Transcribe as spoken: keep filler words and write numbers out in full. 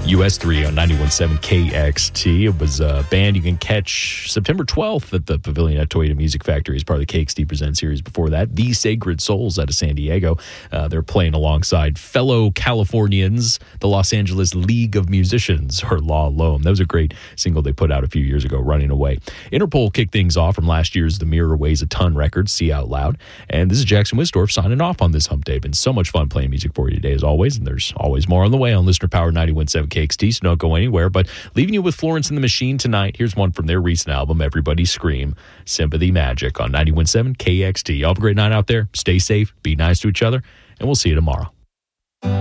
U S three on ninety-one point seven K X T. It was a band you can catch September twelfth at the Pavilion at Toyota Music Factory as part of the K X T Present series. Before that, The Sacred Souls out of San Diego. Uh, they're playing alongside fellow Californians, the Los Angeles League of Musicians, or Law Loam. That was a great single they put out a few years ago, Running Away. Interpol kicked things off from last year's The Mirror Weighs a Ton record, See Out Loud. And this is Jackson Wisdorf signing off on this hump day. Been so much fun playing music for you today, as always, and there's always more on the way on Listener Power ninety-one point seven K X T, so don't go anywhere. But leaving you with Florence and the Machine tonight. Here's one from their recent album, Everybody Scream, Sympathy Magic on ninety-one point seven K X T. Y'all have a great night out there. Stay safe, be nice to each other, and we'll see you tomorrow.